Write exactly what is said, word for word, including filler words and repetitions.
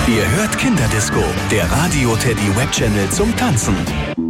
Ihr hört Kinderdisco, der Radio Teddy Webchannel zum Tanzen.